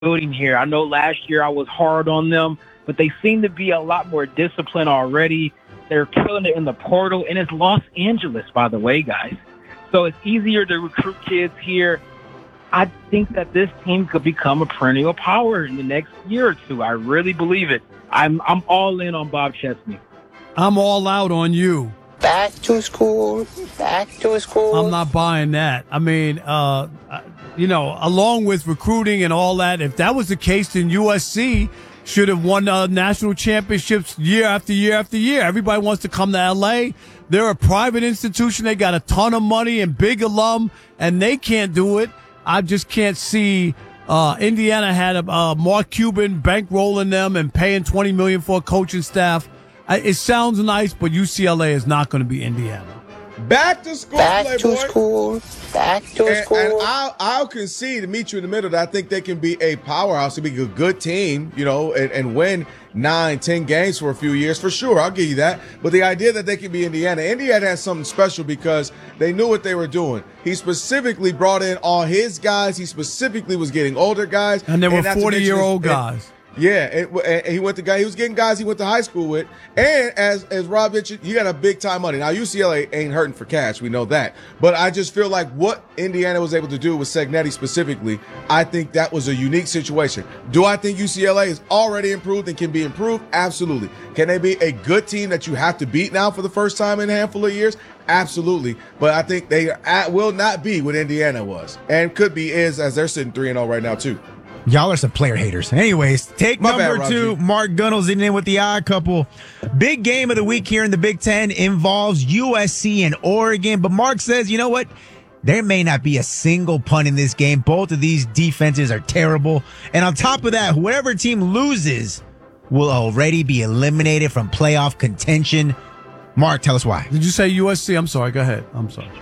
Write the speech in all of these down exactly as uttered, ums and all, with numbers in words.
building here. I know last year I was hard on them, but they seem to be a lot more disciplined already. They're killing it in the portal, and it's Los Angeles, by the way, guys. So it's easier to recruit kids here. I think that this team could become a perennial power in the next year or two. I really believe it. I'm I'm all in on Bob Chesney. I'm all out on you. Back to school, back to school. I'm not buying that. I mean, uh, you know, along with recruiting and all that, if that was the case, then U S C should have won uh, national championships year after year after year. Everybody wants to come to L A. They're a private institution. They got a ton of money and big alum, and they can't do it. I just can't see. Uh, Indiana had a, uh, Mark Cuban bankrolling them and paying twenty million dollars for a coaching staff. I, it sounds nice, but U C L A is not going to be Indiana. Back to school, Back Playboy. to school. Back to and, school. And I'll, I'll concede to meet you in the middle that I think they can be a powerhouse, to be a good team, you know, and, and win nine, ten games for a few years for sure. I'll give you that. But the idea that they can be Indiana, Indiana has something special because they knew what they were doing. He specifically brought in all his guys. He specifically was getting older guys, and they were forty-year-old guys. And, Yeah, and, and he went to guy. He was getting guys he went to high school with, and as as Rob mentioned, he got a big time money. Now U C L A ain't hurting for cash, we know that. But I just feel like what Indiana was able to do with Cignetti specifically, I think that was a unique situation. Do I think U C L A is already improved and can be improved? Absolutely. Can they be a good team that you have to beat now for the first time in a handful of years? Absolutely. But I think they will not be what Indiana was, and could be is as they're sitting three and zero right now too. Y'all are some player haters. Anyways, take My number bad, two, Mark Gunnell sitting in with the odd couple. Big game of the week here in the Big Ten involves U S C and Oregon. But Mark says, you know what? There may not be a single punt in this game. Both of these defenses are terrible. And on top of that, whoever team loses will already be eliminated from playoff contention. Mark, tell us why. Did you say U S C? I'm sorry. Go ahead. I'm sorry.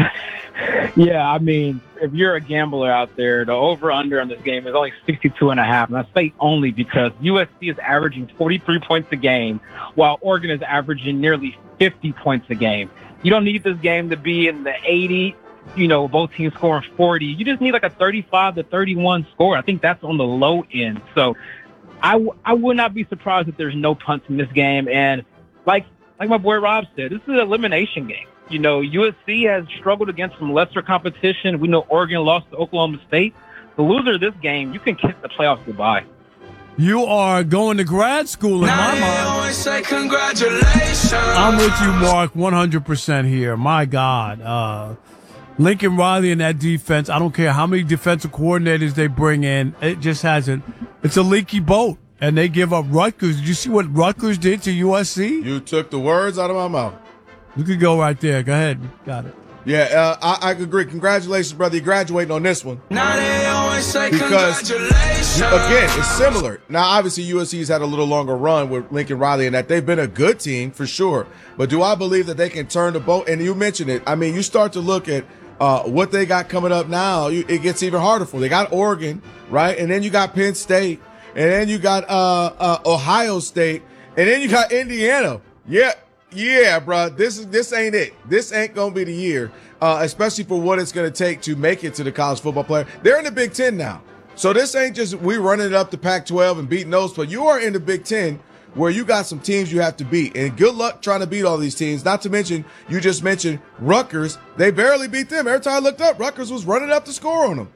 Yeah, I mean, if you're a gambler out there, the over-under on this game is only sixty-two and a half. And I say only because U S C is averaging forty-three points a game, while Oregon is averaging nearly fifty points a game. You don't need this game to be in the eighty, you know, both teams scoring forty. You just need like a thirty-five to thirty-one score. I think that's on the low end. So I, w- I would not be surprised if there's no punts in this game. And like like my boy Rob said, this is an elimination game. You know, U S C has struggled against some lesser competition. We know Oregon lost to Oklahoma State. The loser of this game, you can kiss the playoffs goodbye. You are going to grad school in my mind. Say congratulations. I'm with you, Mark, one hundred percent here. My God. Uh, Lincoln Riley in that defense, I don't care how many defensive coordinators they bring in, it just hasn't. It's a leaky boat, and they give up Rutgers. Did you see what Rutgers did to U S C? You took the words out of my mouth. You could go right there. Go ahead. Got it. Yeah, uh, I, I agree. Congratulations, brother. You're graduating on this one. Now they always say because, congratulations. again, it's similar. Now, obviously, U S C's had a little longer run with Lincoln Riley and that they've been a good team for sure. But do I believe that they can turn the boat? And you mentioned it. I mean, you start to look at uh, what they got coming up now. You, it gets even harder for them. They got Oregon, right? And then you got Penn State. And then you got uh, uh, Ohio State. And then you got Indiana. Yeah. Yeah, bro, this is this ain't it. This ain't gonna be the year, uh, especially for what it's gonna take to make it to the college football player. They're in the Big Ten now, so this ain't just we running it up to Pac twelve and beating those. But you are in the Big Ten, where you got some teams you have to beat, and good luck trying to beat all these teams. Not to mention, you just mentioned Rutgers. They barely beat them. Every time I looked up, Rutgers was running up the score on them.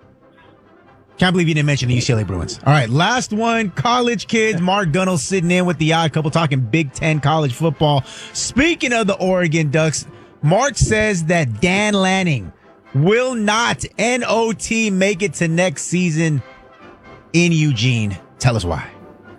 Can't believe you didn't mention the U C L A Bruins. All right, last one. College kids. Mark Gunnell sitting in with the odd couple talking Big Ten college football. Speaking of the Oregon Ducks, Mark says that Dan Lanning will not, N O T, make it to next season in Eugene. Tell us why.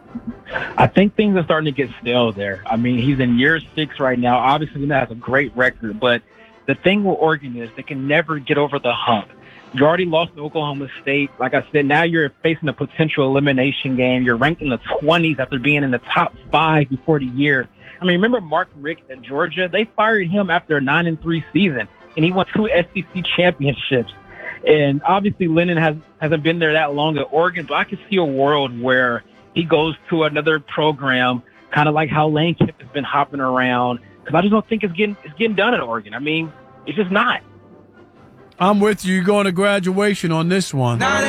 I think things are starting to get stale there. I mean, he's in year six right now. Obviously, he has a great record, but the thing with Oregon is they can never get over the hump. You already lost to Oklahoma State. Like I said, now you're facing a potential elimination game. You're ranked in the twenties after being in the top five before the year. I mean, remember Mark Richt at Georgia? They fired him after a nine and three season, and he won two S E C championships. And obviously, Lennon has, hasn't been there that long at Oregon, but I could see a world where he goes to another program, kind of like how Lane Kiff has been hopping around, because I just don't think it's getting it's getting done at Oregon. I mean, it's just not. I'm with you. You're going to graduation on this one. Now